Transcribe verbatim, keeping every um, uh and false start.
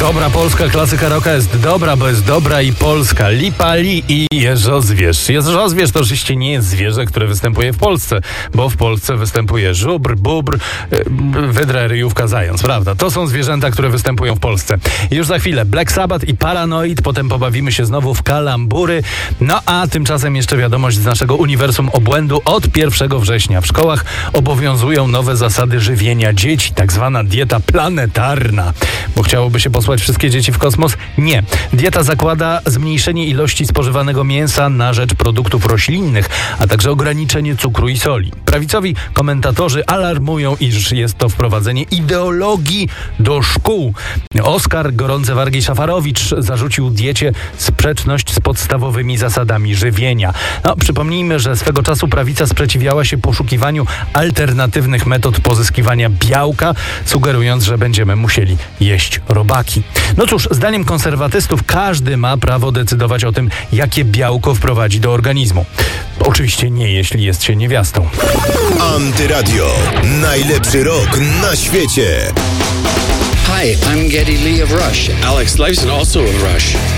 Dobra polska klasyka rocka jest dobra, bo jest dobra i polska. Lipa Li i jeżozwierz. Jeżozwierz to oczywiście nie jest zwierzę, które występuje w Polsce, bo w Polsce występuje żubr, bóbr, wydra, ryjówka, zając, prawda? To są zwierzęta, które występują w Polsce. I już za chwilę Black Sabbath i Paranoid, potem pobawimy się znowu w kalambury. No a tymczasem jeszcze wiadomość z naszego uniwersum obłędu. Od pierwszego września w szkołach obowiązują nowe zasady żywienia dzieci, tak zwana dieta planetarna. Bo chciałoby się posłać wszystkie dzieci w kosmos? Nie. Dieta zakłada zmniejszenie ilości spożywanego mięsa na rzecz produktów roślinnych, a także ograniczenie cukru i soli. Prawicowi komentatorzy alarmują, iż jest to wprowadzenie ideologii do szkół. Oskar Gorące Wargi Szafarowicz zarzucił diecie sprzeczność z podstawowymi zasadami żywienia. No, przypomnijmy, że swego czasu prawica sprzeciwiała się poszukiwaniu alternatywnych metod pozyskiwania białka, sugerując, że będziemy musieli jeść robaki. No cóż, zdaniem konserwatystów każdy ma prawo decydować o tym, jakie białko wprowadzi do organizmu. Oczywiście nie, jeśli jest się niewiastą. Antyradio. Najlepszy rok na świecie. Hi, I'm Geddy Lee of Rush. Alex Lifeson, also of Rush.